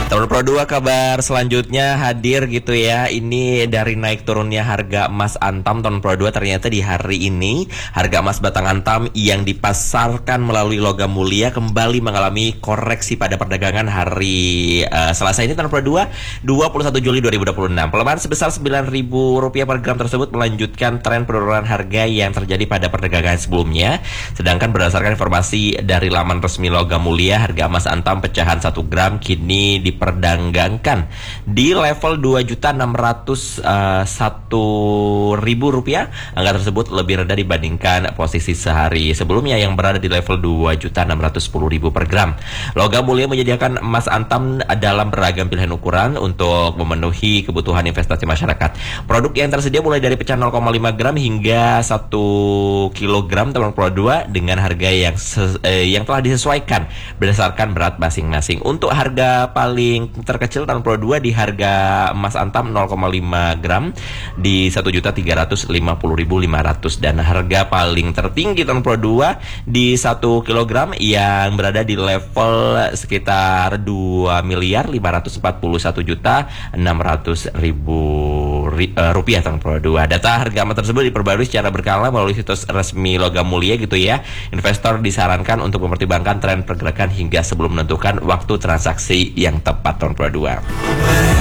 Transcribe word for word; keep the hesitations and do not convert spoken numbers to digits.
Tahun Pro dua kabar selanjutnya hadir gitu ya. Ini dari naik turunnya harga emas Antam tahun Pro dua, ternyata di hari ini harga emas batang Antam yang dipasarkan melalui logam mulia kembali mengalami koreksi pada perdagangan hari uh, Selasa ini tahun Pro dua, dua puluh satu Juli dua ribu dua puluh enam. Pelemahan sebesar sembilan ribu rupiah per gram tersebut melanjutkan tren penurunan harga yang terjadi pada perdagangan sebelumnya. Sedangkan berdasarkan informasi dari laman resmi logam mulia, harga emas Antam pecahan satu gram kini diperdagangkan di level dua juta enam ratus satu ribu rupiah. Angka tersebut lebih rendah dibandingkan posisi sehari sebelumnya yang berada di level dua juta enam ratus sepuluh ribu per gram. Logam mulia menyediakan emas Antam dalam beragam pilihan ukuran untuk memenuhi kebutuhan investasi masyarakat. Produk yang tersedia mulai dari pecahan nol koma lima gram hingga satu kilogram tahun Pro dua dengan harga yang ses- eh, yang telah disesuaikan berdasarkan berat masing-masing. Untuk harga paling terkecil tahun Pro dua di harga emas Antam nol koma lima gram di satu juta tiga ratus lima puluh ribu lima ratus, dan harga paling tertinggi tahun Pro dua di satu kilogram yang berada di level sekitar dua miliar lima ratus empat puluh satu juta enam ratus ribu rupiah tahun Pro dua. Data harga emas tersebut diperbarui secara berkala melalui situs resmi logam mulia gitu ya. Investor disarankan untuk mempertimbangkan tren pergerakan hingga sebelum menentukan waktu transaksi yang tepat tahun Pro dua.